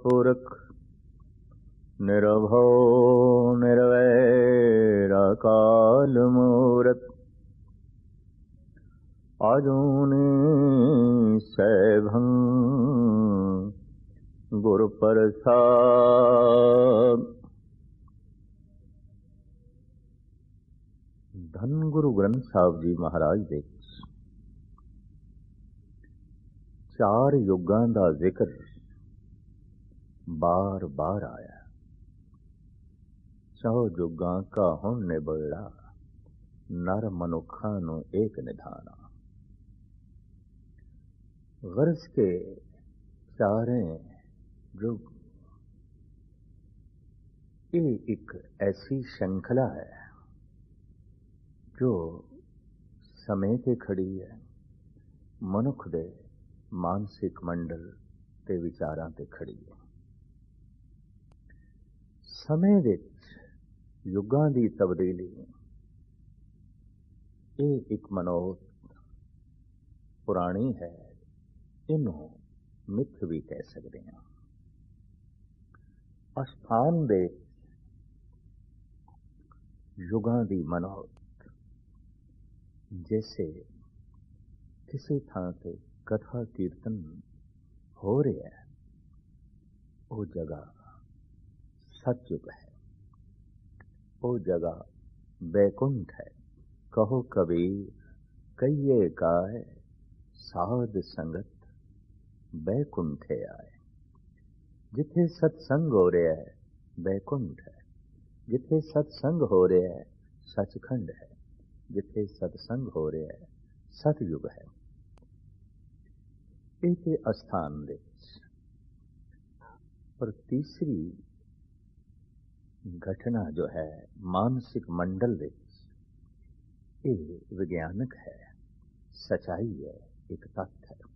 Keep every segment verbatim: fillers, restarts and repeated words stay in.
पुरख निरभौ निर्वैर अकाल मूरत आजूनी सैभं गुरु प्रसाद। धन गुरु ग्रंथ ਸਾਹਿਬ जी महाराज ਦੇ चार युगां ਦਾ ਜ਼ਿਕਰ बार बार आया। चौ युगां का हुण निबड़ा नर मनुखा ਨੂੰ एक निधाना। गर्ज के चारे युग ये एक ऐसी श्रृंखला है जो समय ते खड़ी है, मनुख दे मानसिक मंडल ते विचारां ते खड़ी है। समय विच युगां दी तब्दीली ये एक मनोरथ पुरानी है, इनू मिथ भी कह सकते हैं। अस्थान दे युगां दी मनोरथ जैसे किसी थां ते कथा कीर्तन हो रहा है, वो जगह सतयुग है, वो जगह बैकुंठ है। कहो कबीर कहिए काय साध संगत बैकुंठे आए। जिथे सत्संग हो रहा है बैकुंठ है, जिथे सत्संग हो रहा है सचखंड है, जिथे सत्संग हो रहा है सतयुग है। एक अस्थान दे पर तीसरी घटना जो है मानसिक मंडल दे ये विज्ञानक है, सच्चाई है, एक तथ्य है।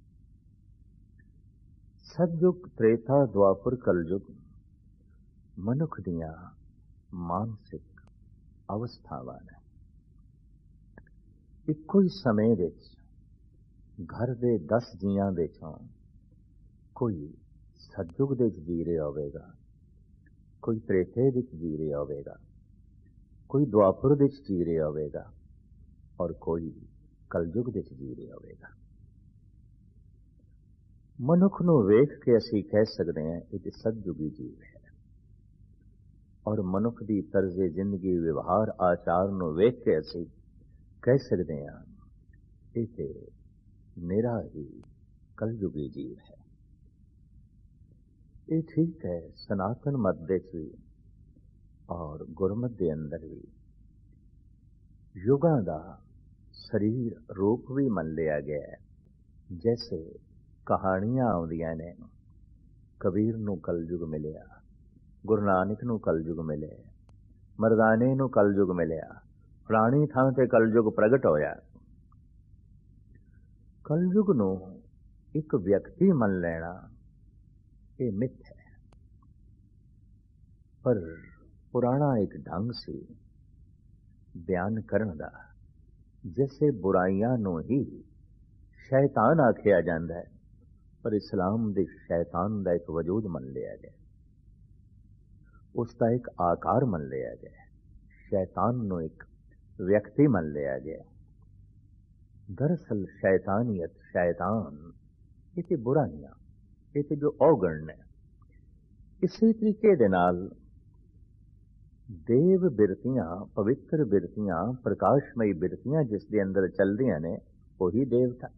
सतयुग त्रेता द्वापर कलयुग मनुख दियां मानसिक अवस्थावां ने। इक्को ही समय विच घर दे दस जियां दे चों कोई सतयुग दे जी रहा होवेगा, कोई त्रेते दे जी रहा होवेगा, कोई द्वापर दे जी रहा होवेगा और कोई कलयुग दे जी रहा होवेगा। मनुख नूं वेख के असीं कह सकते हैं एक सतयुगी जीव है, और मनुख दी तर्जे जिंदगी व्यवहार आचार नूं वेख के असीं कह सकते हैं एक मेरा ही कलयुगी जीव है। ये ठीक है, सनातन मत दे भी और गुरमत दे अंदर भी युगां दा शरीर रूप भी मन लिया गया है। जैसे कहानियां आउंदियां ने, कबीर नूं कलयुग मिलिया, गुरु नानक नूं कलयुग मिले, मरदाने नूं कलयुग मिलिया, फलानी थां ते कलयुग प्रगट होया। कलयुग नूं एक व्यक्ति मन लेना ये मिथ है, पर पुराना एक ढंग से बयान करन दा। जैसे बुराइयां नूं ही शैतान आखिया जांदा है, पर इस्लाम दे शैतान दा एक वजूद मन लिया गया, उसका एक आकार मन लिया गया, शैतान नूं एक व्यक्ति मन लिया गया। दरअसल शैतानियत शैतान ये ते बुराइयां, ये ते जो औगण ने। इसी तरीके दे नाल देव बिरतियां, पवित्र बिरतियां, प्रकाशमयी बिरतियां जिस दे अंदर चलदियां ने वही देवता,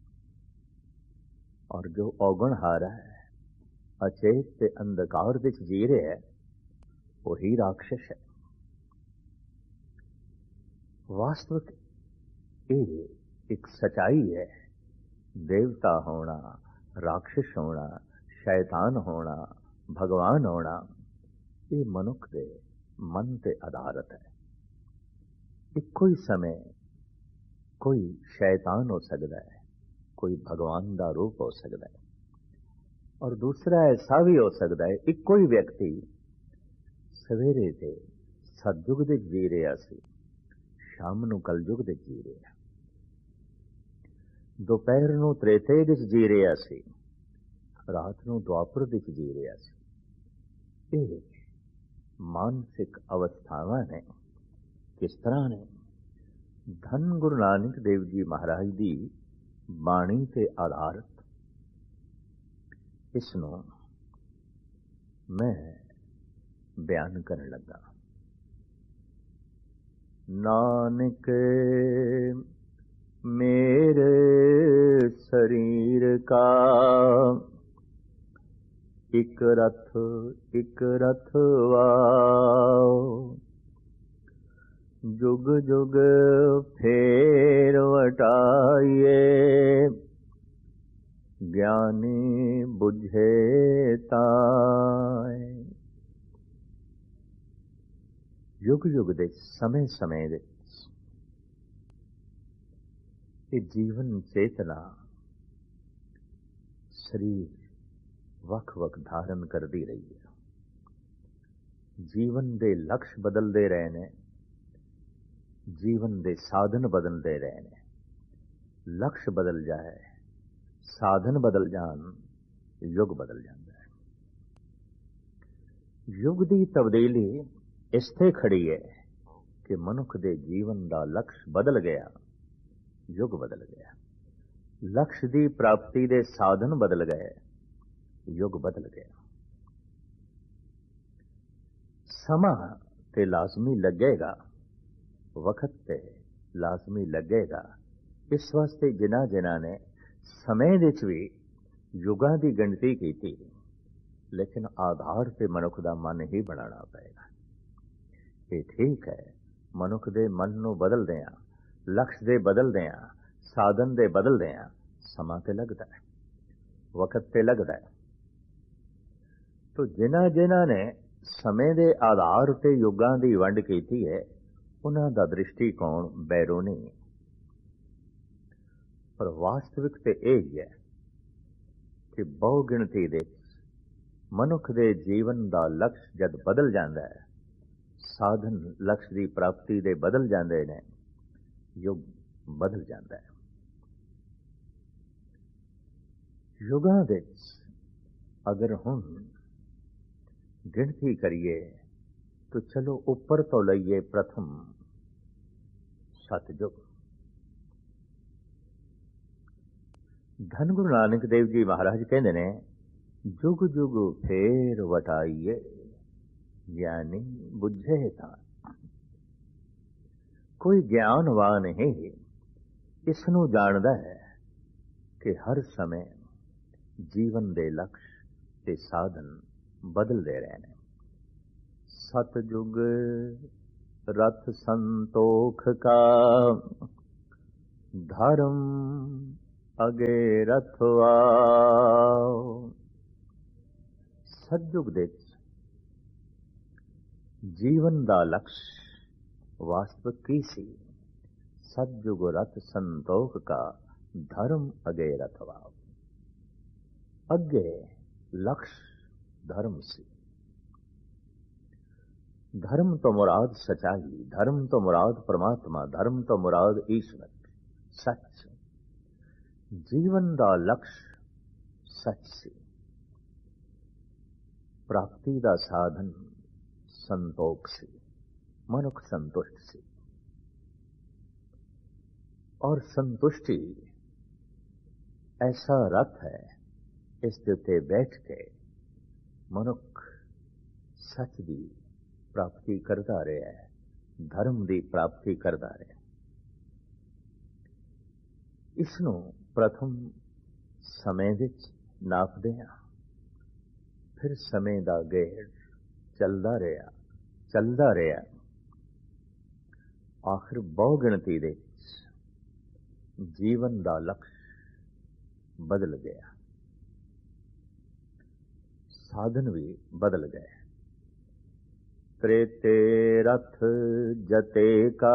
और जो औगण हारा है अचेत ते अंधकार विच जी रहा है वही राक्षस है। वास्तविक ये एक सच्चाई है, देवता होना, राक्षस होना, शैतान होना, भगवान होना ये मनुख दे मन ते आधारित है। इक्को ही समय कोई शैतान हो सकता है, कोई भगवान का रूप हो सकता है, और दूसरा ऐसा भी हो सकता है इक्को ही व्यक्ति सवेरे से सतयुग दे जी रहा सी, शाम नूं कलयुग दे जी रहा, दोपहर नूं त्रेते विच जी रहा सी, ਰਾਤ ਨੂੰ ਦੁਆਪਰ ਵਿੱਚ ਜੀ ਰਿਹਾ ਸੀ। ਇਹ ਮਾਨਸਿਕ ਅਵਸਥਾਵਾਂ ਨੇ। ਕਿਸ ਤਰ੍ਹਾਂ ਨੇ? ਧੰਨ ਗੁਰੂ ਨਾਨਕ ਦੇਵ ਜੀ ਮਹਾਰਾਜ ਦੀ ਬਾਣੀ ਤੇ ਆਧਾਰਿਤ ਇਸ ਨੂੰ ਮੈਂ ਬਿਆਨ ਕਰਨ ਲੱਗਾ। ਨਾਨਕ ਮੇਰੇ ਸਰੀਰ ਕਾ ਇਕ ਰਥ ਇਕ ਰਥਵਾਓ, ਜੁਗ ਜੁਗ ਫੇਰ ਵਟਾਈਏ, ਗਿਆਨੀ ਬੁਝੇ ਤਾਏ। ਯੁਗ ਯੁਗ ਦੇ ਸਮੇਂ ਸਮੇਂ ਦੇ ਇਹ ਜੀਵਨ ਚੇਤਨਾ ਸਰੀਰ ਵੱਖ ਵੱਖ ਧਾਰਨ ਕਰਦੀ ਰਹੀ ਹੈ। ਜੀਵਨ ਦੇ ਲਕਸ਼ ਬਦਲਦੇ ਰਹੇ ਨੇ, ਜੀਵਨ ਦੇ ਸਾਧਨ ਬਦਲਦੇ ਰਹੇ ਨੇ। ਲਕਸ਼ ਬਦਲ ਜਾਏ, ਸਾਧਨ ਬਦਲ ਜਾਣ, ਯੁੱਗ ਬਦਲ ਜਾਂਦਾ ਹੈ। ਯੁੱਗ ਦੀ ਤਬਦੀਲੀ ਇਸ ਤੇ ਖੜੀ ਹੈ ਕਿ ਮਨੁੱਖ ਦੇ ਜੀਵਨ ਦਾ ਲਕਸ਼ ਬਦਲ ਗਿਆ, ਯੁੱਗ ਬਦਲ ਗਿਆ। ਲਕਸ਼ ਦੀ ਪ੍ਰਾਪਤੀ ਦੇ ਸਾਧਨ ਬਦਲ ਗਏ, ਯੁੱਗ ਬਦਲ ਗਿਆ। ਸਮਾਂ ਤੇ ਲਾਜ਼ਮੀ ਲੱਗੇਗਾ, ਵਕਤ ਤੇ ਲਾਜ਼ਮੀ ਲੱਗੇਗਾ। ਇਸ ਵਾਸਤੇ ਜਿਨ੍ਹਾਂ ਜਿਨ੍ਹਾਂ ਨੇ ਸਮੇਂ ਵਿੱਚ ਵੀ ਯੁੱਗਾਂ ਦੀ ਗਿਣਤੀ ਕੀਤੀ, ਲੇਕਿਨ ਆਧਾਰ ਤੇ ਮਨੁੱਖ ਦਾ ਮਨ ਹੀ ਬਣਾਉਣਾ ਪਏਗਾ। ਇਹ ਠੀਕ ਹੈ, ਮਨੁੱਖ ਦੇ ਮਨ ਨੂੰ ਬਦਲਦਿਆਂ, ਲਕਸ਼ ਦੇ ਬਦਲਦਿਆਂ, ਸਾਧਨ ਦੇ ਬਦਲਦਿਆਂ ਸਮਾਂ ਤੇ ਲੱਗਦਾ ਹੈ, ਵਕਤ ਤੇ ਲੱਗਦਾ ਹੈ। ਤੋ ਜਿਨ੍ਹਾਂ ਜਿਨ੍ਹਾਂ ਨੇ ਸਮੇਂ ਦੇ ਆਧਾਰ ਤੇ ਯੁੱਗਾਂ ਦੀ ਵੰਡ ਕੀਤੀ ਹੈ, ਉਹਨਾਂ ਦਾ ਦ੍ਰਿਸ਼ਟੀਕੋਣ ਬੈਰੂਨੀ ਹੈ। ਪਰ ਵਾਸਤਵਿਕ ਤੇ ਇਹ ਹੀ ਹੈ ਕਿ ਬਹੁ ਗਿਣਤੀ ਦੇ ਮਨੁੱਖ ਦੇ ਜੀਵਨ ਦਾ ਲਕਸ਼ ਜਦ ਬਦਲ ਜਾਂਦਾ ਹੈ, ਸਾਧਨ ਲਕਸ਼ ਦੀ ਪ੍ਰਾਪਤੀ ਦੇ ਬਦਲ ਜਾਂਦੇ ਨੇ, ਯੁੱਗ ਬਦਲ ਜਾਂਦਾ ਹੈ। ਯੁੱਗਾਂ ਵਿੱਚ ਅਗਰ ਹੁਣ ਗਿਣਤੀ ਕਰੀਏ ਤਾਂ ਚਲੋ ਉੱਪਰ ਤੋਂ ਲਈਏ। ਪ੍ਰਥਮ ਸਤਯੁਗ। ਧੰਨ ਗੁਰੂ ਨਾਨਕ ਦੇਵ ਜੀ ਮਹਾਰਾਜ ਕਹਿੰਦੇ ਨੇ, ਜੁਗ ਜੁਗ ਫੇਰ ਵਟਾਈਏ, ਗਿਆਨੀ ਬੁਝੇ ਤਾਂ। ਕੋਈ ਗਿਆਨਵਾਨ ਹੀ ਇਸ ਨੂੰ ਜਾਣਦਾ ਹੈ ਕਿ ਹਰ ਸਮੇਂ ਜੀਵਨ ਦੇ ਲਕਸ਼ ਤੇ ਸਾਧਨ ਬਦਲਦੇ ਰਹੇ ਨੇ। ਸਤਜੁਗ ਰਥ ਸੰਤੋਖ ਕਾ, ਧਰਮ ਅਗੇ ਰਥਵਾਓ। ਸਤਜੁਗ ਦੇ ਜੀਵਨ ਦਾ ਲਕਸ਼ ਵਾਸਤਵਿਕ ਕੀ ਸੀ? ਸਤਜੁਗ ਰਥ ਸੰਤੋਖ ਕਾ, ਧਰਮ ਅਗੇ ਰਥਵਾਓ। ਅੱਗੇ ਲਕਸ਼ ਧਰਮ ਸੀ। धर्म तो मुराद सच्चाई, धर्म तो मुराद परमात्मा, धर्म तो मुराद ईश्वर, सच। जीवन का लक्ष्य सच सी। प्राप्ति का साधन संतोख सी, मनुख संतुष्ट सी। और संतुष्टि ऐसा रथ है, इस दे उत्ते बैठ के मनुख सच दी प्राप्ति करता रहा है, धर्म की प्राप्ति करता रहा। इसनों प्रथम समय विच नापदे हां, फिर समय का गेड़ चलता रहा चलता रहा आखिर बहु गिणती दे जीवन का लक्ष्य बदल गया, साधन भी बदल गए। त्रेते रथ जते का,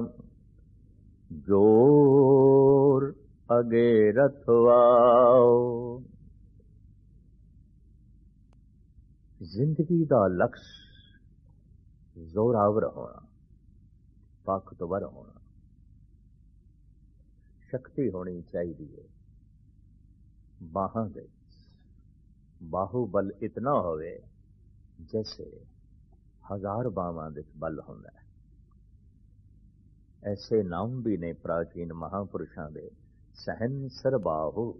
जोर अगे रथवाओ। जिंदगी का लक्ष्य जोरावर होना, ताकतवर होना, शक्ति होनी चाहिए। बाहां दे ਬਾਹੂਬਲ ਇਤਨਾ ਹੋਵੇ ਜੈਸੇ ਹਜ਼ਾਰ ਬਾਵਾਂ ਵਿੱਚ ਬਲ ਹੁੰਦਾ ਹੈ। ਐਸੇ ਨਾਮ ਵੀ ਨੇ ਪ੍ਰਾਚੀਨ ਮਹਾਂਪੁਰਸ਼ਾਂ ਦੇ, ਸਹਿਨਸਰ ਬਾਹੂ,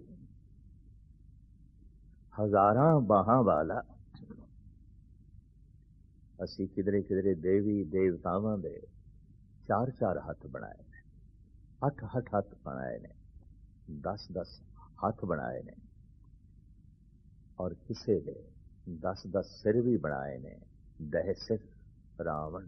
ਹਜ਼ਾਰਾਂ ਬਾਹਾਂ ਵਾਲਾ। ਅਸੀਂ ਕਿਧਰੇ ਕਿਧਰੇ ਦੇਵੀ ਦੇਵਤਾਵਾਂ ਦੇ ਚਾਰ ਚਾਰ ਹੱਥ ਬਣਾਏ ਨੇ, ਅੱਠ ਅੱਠ ਹੱਥ ਬਣਾਏ ਨੇ, ਦਸ ਦਸ ਹੱਥ ਬਣਾਏ ਨੇ, ਔਰ ਕਿਸੇ ਦੇ ਦਸ ਦਸ ਸਿਰ ਵੀ ਬਣਾਏ ਨੇ। ਦਹ ਸਿਰ ਰਾਵਣ।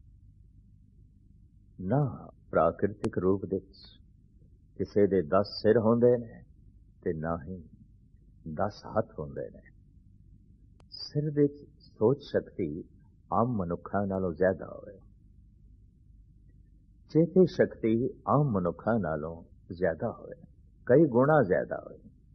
ਨਾ ਪ੍ਰਾਕਿਰਤਿਕ ਰੂਪ ਵਿੱਚ ਕਿਸੇ ਦੇ ਦਸ ਸਿਰ ਹੁੰਦੇ ਨੇ ਤੇ ਨਾ ਹੀ ਦਸ ਹੱਥ ਹੁੰਦੇ ਨੇ। ਸਿਰ ਵਿੱਚ ਸੋਚ ਸ਼ਕਤੀ ਆਮ ਮਨੁੱਖਾਂ ਨਾਲੋਂ ਜ਼ਿਆਦਾ ਹੋਵੇ, ਚੇਤੇ ਸ਼ਕਤੀ ਆਮ ਮਨੁੱਖਾਂ ਨਾਲੋਂ ਜ਼ਿਆਦਾ ਹੋਵੇ, ਕਈ ਗੁਣਾ ਜ਼ਿਆਦਾ ਹੋਵੇ।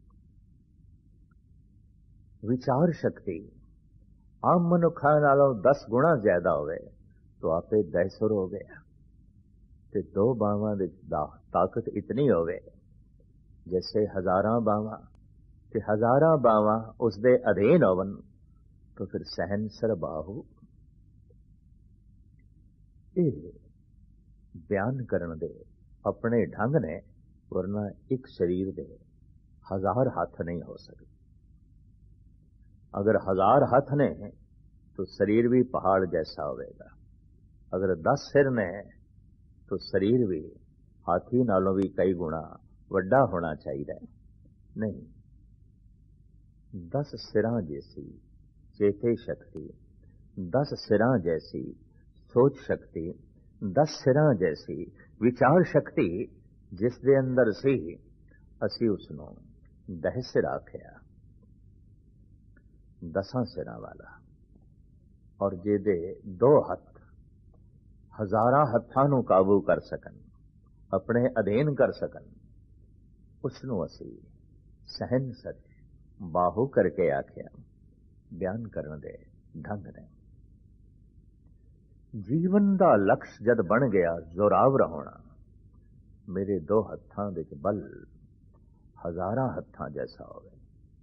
ਵਿਚਾਰ ਸ਼ਕਤੀ ਆਮ ਮਨੁੱਖਾਂ ਨਾਲੋਂ ਦਸ ਗੁਣਾ ਜ਼ਿਆਦਾ ਹੋਵੇ ਤਾਂ ਆਪੇ ਦਹਿਸੁਰ ਹੋ ਗਿਆ। ਤੇ ਦੋ ਬਾਵਾਂ ਵਿੱਚ ਤਾਕਤ ਇਤਨੀ ਹੋਵੇ ਜੈਸੇ ਹਜ਼ਾਰਾਂ ਬਾਵਾਂ, ਤੇ ਹਜ਼ਾਰਾਂ ਬਾਵਾਂ ਉਸ ਦੇ ਅਧੀਨ ਹੋਵਨ ਤਾਂ ਫਿਰ ਸਹਿਨਸਰ ਬਾਹੂ। ਇਹ ਬਿਆਨ ਕਰਨ ਦੇ ਆਪਣੇ ਢੰਗ ਨੇ, ਵਰਨਾ ਇੱਕ ਸਰੀਰ ਦੇ ਹਜ਼ਾਰ ਹੱਥ ਨਹੀਂ ਹੋ ਸਕਦੇ। ਅਗਰ ਹਜ਼ਾਰ ਹੱਥ ਨੇ तो शरीर भी पहाड़ जैसा होगा। अगर दस सिर ने तो शरीर भी हाथी नालों भी कई गुणा वड्डा होना चाहिए। नहीं, दस सिरां जैसी चेते शक्ति, दस सिरां जैसी सोच शक्ति, दस सिरां जैसी विचार शक्ति जिस दे अंदर सी, असी उसनों दह सिर आखिया, दसां सिरां वाला। और जेदे दो हथ हजारां हत्थां नूं काबू कर सकन, अपने अधीन कर सकन, उसनों असी सहन सच बाहू करके आखिया। बयान करने दे ढंग ने जीवन दा लक्ष्य जद बन गया जोरावर होना, मेरे दो हत्थां विच बल हजारां हत्थां जैसा होवे।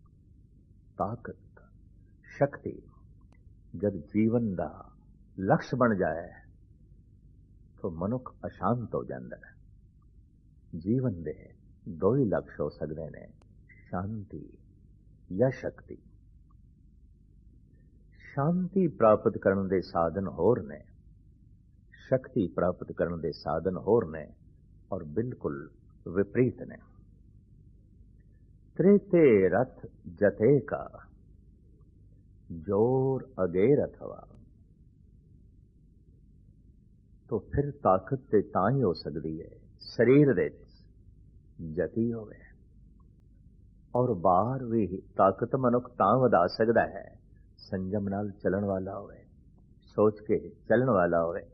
ताकत शक्ति जब जीवन दा लक्ष्य बन जाए तो मनुख अशांत हो जाता है। जीवन दे दो ही लक्ष्य हो सकते हैं, शांति या शक्ति। शांति प्राप्त करने दे साधन होर ने, शक्ति प्राप्त करने दे साधन होर ने, और बिल्कुल विपरीत ने। त्रेते रथ जते का जोर अगेर अथवा, तो फिर ताकत ते तां ही हो सकती है शरीर दे जती होवे। और बाहर भी ताकत मनुख तां वधा सकता है संयम नाल चलन वाला होवे, सोच के चलन वाला होवे।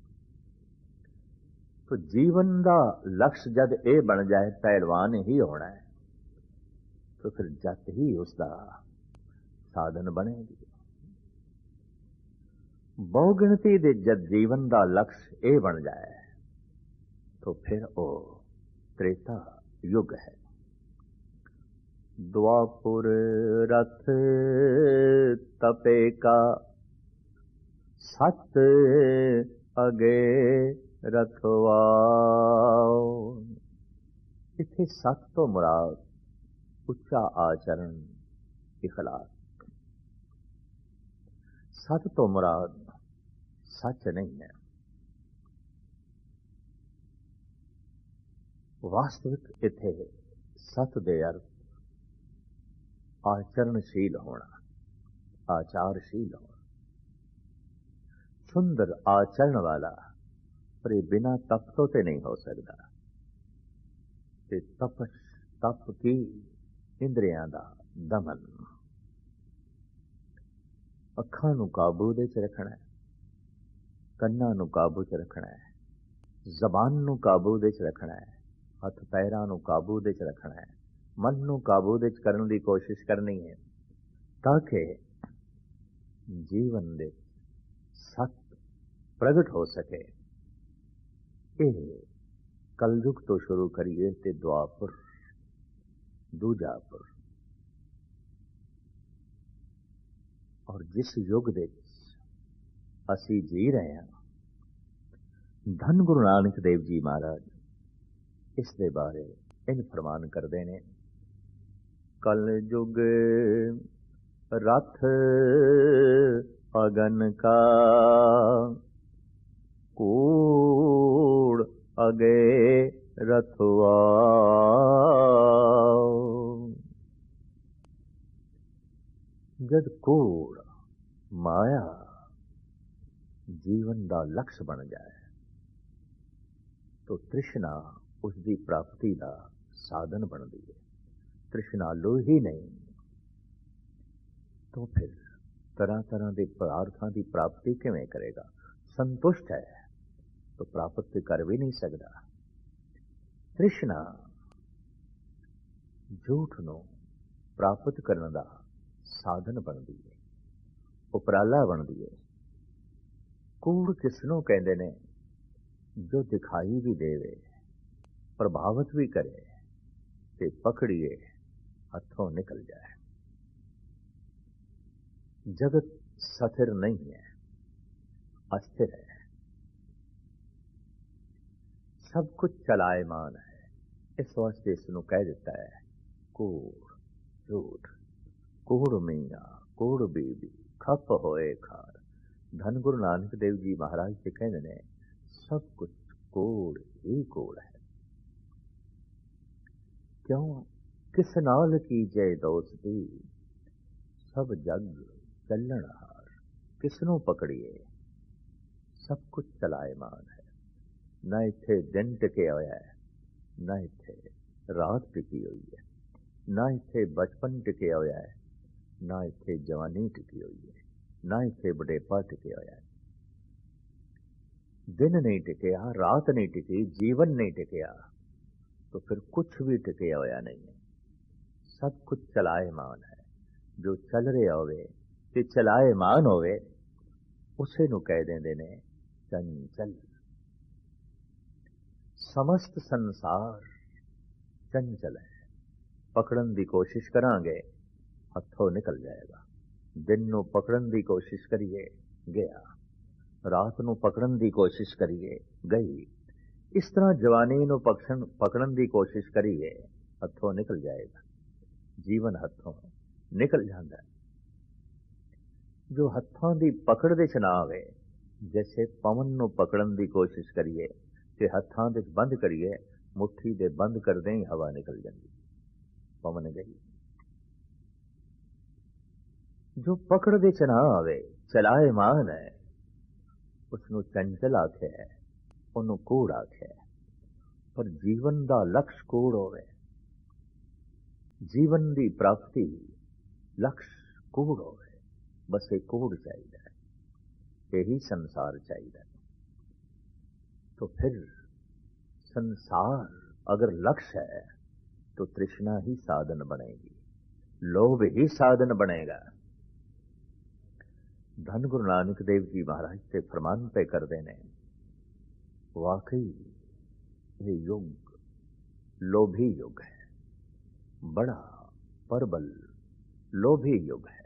तो जीवन दा लक्ष्य जद ए बन जाए पहलवान ही होना है, तो फिर जत ही उसका साधन बनेगी। बहुगिणती दे जद जीवन दा लक्ष्य ए बन जाए तो फिर ओ त्रेता युग है। द्वापुर रथ तपे का सत अगे रथवा। इथे सत तो मुराद उच्चा आचरण इखलास, सत तो मुराद सच नहीं है। वास्तविक इथे सत दे अर्थ आचरणशील होना, आचारशील होना, सुंदर आचरण वाला। पर ये बिना तप तो ते नहीं हो सकता। ते तपश तप की इंद्रियां दा दमन, अखां नूं काबू दे च रखना है, कन्नां नूं काबू च रखना है, जबान नूं काबू दे च रखना है, हथ पैरां नूं काबू दे च रखना है, मन नूं काबू दे च करने की कोशिश करनी है, ताकि जीवन दे सत प्रगट हो सके। ये कलयुग तो शुरू करिए ते द्वापर दूजापुर। ਔਰ ਜਿਸ ਯੁੱਗ ਦੇ ਵਿੱਚ ਅਸੀਂ ਜੀ ਰਹੇ ਹਾਂ, ਧੰਨ ਗੁਰੂ ਨਾਨਕ ਦੇਵ ਜੀ ਮਹਾਰਾਜ ਇਸ ਦੇ ਬਾਰੇ ਇੰਝ ਫਰਮਾਨ ਕਰਦੇ ਨੇ, ਕਲ ਯੁਗ ਰਥ ਅਗਨ ਕਾ, ਕੂੜ ਅਗੇ ਰਥਵਾ। ਜਦ ਕੂੜ ਮਾਇਆ ਜੀਵਨ ਦਾ ਲਕਸ਼ ਬਣ ਜਾਏ तो तृष्णा उसकी प्राप्ति का साधन बनती है। तृष्णा लो ही नहीं तो फिर तरह तरह के पदार्थों की प्राप्ति किवें करेगा? संतुष्ट है तो प्राप्त कर भी नहीं सकता। तृष्णा झूठ नूं प्राप्त करने का साधन बनती है, उपराला बनती है। कूड़ किसनों कहते ने? जो दिखाई भी देवे, प्रभावित भी करे ते पकड़िए हथों निकल जाए। जगत स्थिर नहीं है, अस्थिर है, सब कुछ चलायमान है। इस वास्ते इसनूं कह दिता है कूड़, झूठ। कूड़ मीया कूड़ बीबी खप होए खार। धन गुरु नानक देव जी महाराज से कहते ने सब कुछ कूड़ ही कूड़ है। क्यों? किस नाल की जय दोस्ती, सब जग चलन हार। किसनों पकड़िए? सब कुछ चलायमान है। ना इत्थे दिन टिके होया है, ना इत्थे रात टिकी हुई है, ना इत्थे बचपन टिके होया है, ना इत्थे जवानी टिकी हुई है, ना इत्थे बुढ़ेपा टिके होया है। दिन नहीं टिकया, रात नहीं टिकी, जीवन नहीं टिकया, तो फिर कुछ भी टिके होया नहीं है। सब कुछ चलायमान है। जो चल रहा होवे ते चलायमान होवे उसे नूं कह देंदे ने चंचल। समस्त संसार चंचल है। पकड़न की कोशिश करांगे हथों निकल जाएगा। दिन नूं पकड़न की कोशिश करिए गया, रात नूं पकड़न की कोशिश करिए गई। इस तरह जवानी नूं पकड़न पकड़न की कोशिश करिए हथों निकल जाएगा। जीवन हथों निकल जाता है। जो हथों की पकड़ दे च ना आवे, जैसे पवन नूं पकड़न की कोशिश करिए ते हथां दे बंद करिए, मुट्ठी दे बंद करदे ही हवा निकल जाती, पवन गई। जो पकड़ दे च ना आवे, चलायमान है, उसनूं चंचल आख्या है, उन्होंने कूड़ आख्या है। पर जीवन का लक्ष्य कूड़ होवे, जीवन की प्राप्ति लक्ष्य कूड़ होवे, बस एक कूड़ चाहिए, यही संसार चाहिए। तो फिर संसार अगर लक्ष्य है तो तृष्णा ही साधन बनेगी, लोभ ही साधन बनेगा। धन गुरु नानक देव जी महाराज से फरमान पे कर देने, वाकई ये युग लोभी युग है, बड़ा प्रबल लोभी युग है।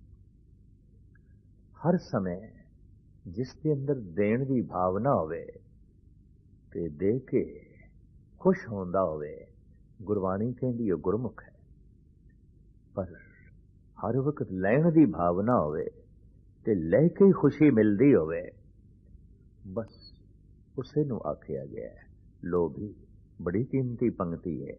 हर समय जिसके अंदर देण की भावना होवे ते दे के खुश होंदा होवे, गुरबाणी कहंदी है गुरमुख है। पर हर वक्त लैण की भावना होवे ते लैके ही खुशी मिलती होवे, बस उसे नूं आख्या गया है लोभी। बड़ी कीमती पंक्ति है।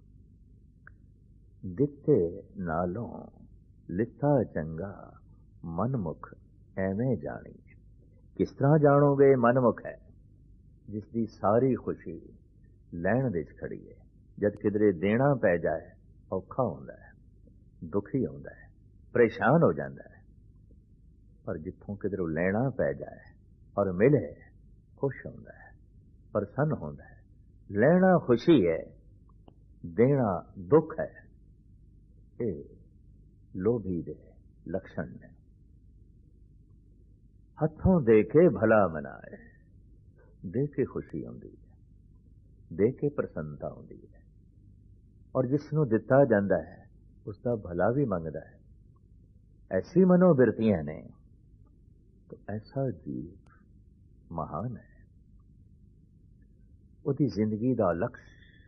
दिते नालों लिता चंगा, मनमुख एवें जानी। किस तरह जानोगे मनमुख है? जिसकी सारी खुशी लैण दे च खड़ी है। जद किधरे देना पै जाए औखा होंदा है, दुखी होंदा है, परेशान हो जाता है। पर जिथों किधरों लेना पै जाए और मिले खुश होंदा है, प्रसन्न होंदा है। लेना खुशी है, देना दुख है। ये लोभी दे लक्षण ने। हथों दे के भला मनाए, दे के खुशी होंदी है, दे के प्रसन्नता होंदी है। और जिसनों दिता जाता है उसका भला भी मंगदा है। ऐसी मनोवृत्तियां ने, तो ऐसा जीव महान है। ਉਹਦੀ ਜ਼ਿੰਦਗੀ ਦਾ ਲਕਸ਼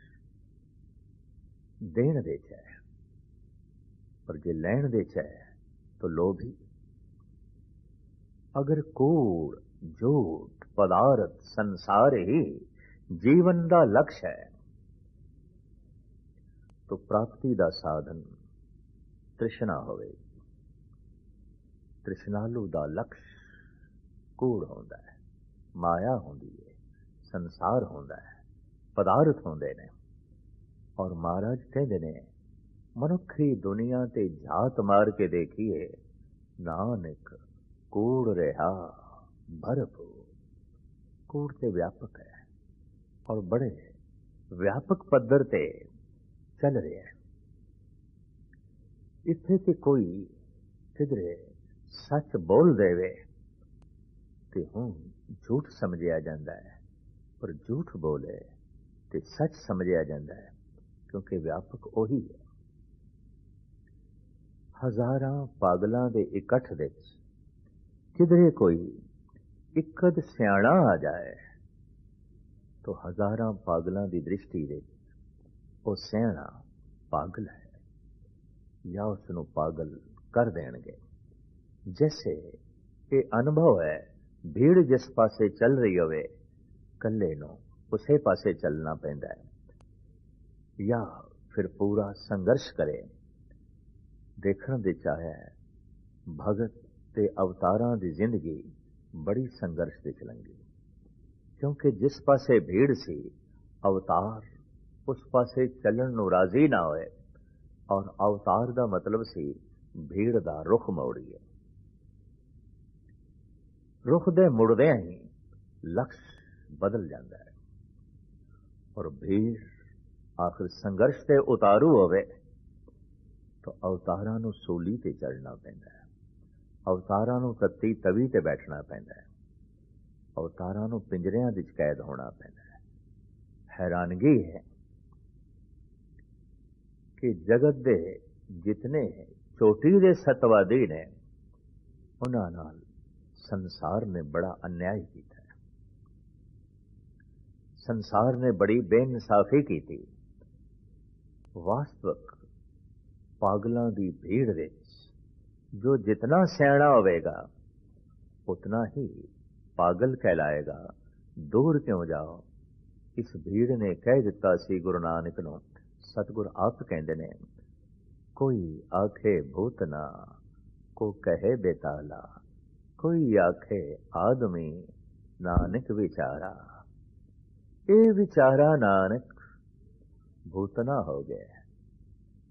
ਦੇਣ ਦੇ ਚ ਹੈ, ਪਰ ਜੇ ਲੈਣ ਦੇ ਚ ਹੈ ਤਾਂ ਲੋਭੀ। अगर कूड़ झूठ पदार्थ संसार ही जीवन का लक्ष्य है, तो प्राप्ति का साधन तृष्णा होवेगी। तृष्णालु का लक्ष्य कूड़ होंदा है, माया होंदी है, संसार होंदा है, पदार्थ होंदे ने। और महाराज कहते ने मनुखी दुनिया ते झात मार के देखिए, नानक कूड़ रहा भरपूर। कूड़ ते व्यापक है और बड़े व्यापक पद्धर ते चल रहे हैं। इत्थे ते कोई किधरे सच बोल देवे ते हूं झूठ समझिया जाता है, पर झूठ बोले ते सच समझिया जाता है, क्योंकि व्यापक ओही है। हजारां पागलों के इकट्ठ दे किधरे कोई इकद सियाणा आ जाए तो हजारां पागलों की दृष्टि दे वो सियाणा पागल है या उसनों पागल कर देंगे। जैसे ये अनुभव है, भीड़ जिस पासे चल रही होवे कल्ले नूं उसे पासे चलना पैंदा है, या फिर पूरा संघर्ष करे। देखण दे चाहे भगत ते अवतारां दी जिंदगी बड़ी संघर्ष दी चलंगी, क्योंकि जिस पासे भीड़ सी अवतार उस पासे चलण नूं राजी ना होए, और अवतार दा मतलब सी भीड़ दा रुख मोड़िए। रुख दे मुड़दे ही लक्ष्य बदल जाता है, और भीड़ आखिर संघर्ष ते उतारू होवे तो अवतारां नूं सूली ते चढ़ना पैंदा है, अवतारां नूं तत्ती तवी ते बैठना पैंदा है, अवतारां नूं पिंजरियां विच कैद होना पैंदा है। हैरानगी है कि जगत दे जितने चोटी दे सतवादी ने उन्हां नाल संसार ने बड़ा अन्याय किया है। संसार ने बड़ी बेइंसाफी की थी। वास्तविक पागलों की भीड़ विच जो जितना सियाणा होवेगा उतना ही पागल कहलाएगा। दूर क्यों जाओ, इस भीड़ ने कह दिता सी गुरु नानक नूं। सतगुर आप कहंदे ने, कोई आखे भूतना को कहे बेताला, कोई आखे आदमी नानक विचारा। ए विचारा नानक भूतना हो गए।